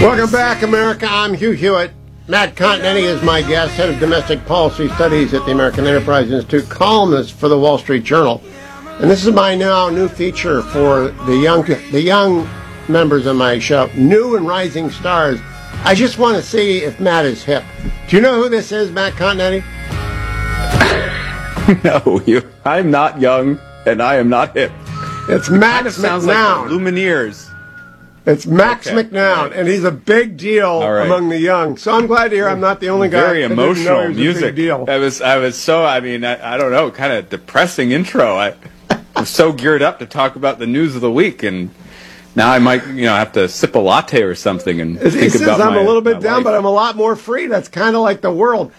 Welcome back, America. I'm Hugh Hewitt. Matt Continetti is my guest, head of domestic policy studies at the American Enterprise Institute, columnist for the Wall Street Journal. And this is my new feature for the young members of my show, New and Rising Stars. I just want to see if Matt is hip. Do you know who this is, Matt Continetti? No, I'm not young, and I am not hip. It's Max It sounds McNown. like the Lumineers. It's Max Okay. McNown, and he's a big deal among the young. So I'm glad to hear I'm not the only guy. Very emotional music. A big deal. I was so, I don't know, kind of depressing intro. I was so geared up to talk about the news of the week, and now I might, have to sip a latte or something and think He says about I'm a little bit my down, life. but I'm a lot more free. That's kind of like the world.